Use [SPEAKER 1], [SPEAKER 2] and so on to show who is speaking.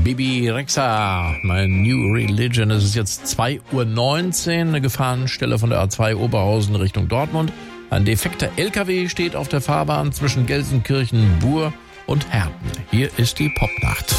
[SPEAKER 1] Bibi Rexha, My New Religion. Es ist jetzt 2:19 Uhr, eine Gefahrenstelle von der A2 Oberhausen Richtung Dortmund. Ein defekter LKW steht auf der Fahrbahn zwischen Gelsenkirchen, Buhr und Herten. Hier ist die Popnacht.